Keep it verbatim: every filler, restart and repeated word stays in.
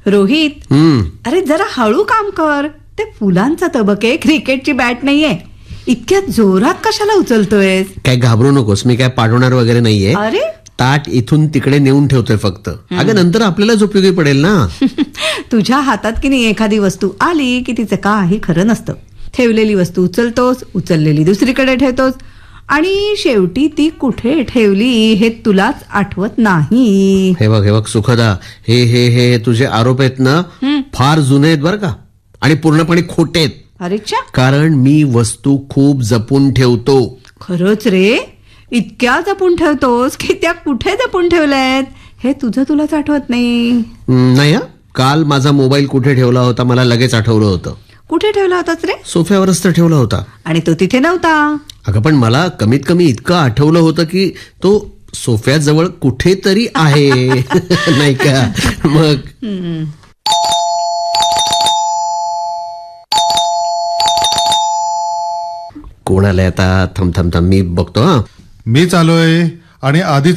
रोहित, हम्म अरे जरा हळू काम कर. ते फुलांचा तबक आहे, क्रिकेटची बॅट नाहीये. इतक्या जोरात कशाला उचलतोय? काय घाबरू नकोस, मी काय पाडवणार वगैरे नाहीये. अरे ताट इथून तिकडे नेऊन ठेवतोय फक्त. अगं नंतर आपल्यालाच उपयोगी पडेल ना. तुझ्या हातात की नाही एखादी वस्तू आली की तिचं काही खरं नसतं. ठेवलेली वस्तू उचलतोस, उचललेली दुसरीकडे ठेवतोस आणि शेवटी ती कुठे ठेवली हे तुलाच आठवत नाही. हे बघ हे बघ सुखदा, हे हे हे तुझे आरोप आहेत ना, फार जुने आहेत बरं का, आणि पूर्णपणे खोटे आहेत. अरेच्छा, कारण मी वस्तू खूप जपून ठेवतो. खरंच रे? इतक्या जपून ठेवतोस की त्या कुठे जपून ठेवल्यात हे तुझं तुलाच आठवत नाही. हं, नाही हं. काल माझा मोबाईल कुठे ठेवला होता मला लगेच आठवलं होतं. कुठे ठेवला होताच रे? सोफ्यावरच तर ठेवला होता. आणि तो तिथे नव्हता. अगं पण मला कमीत कमी इतकं आठवलं होतं की तो सोफ्याजवळ कुठेतरी आहे. नाही का? मग कोण आलंय आता? थांब थांब थांब मी बघतो. हा मीच आलोय आणि आधीच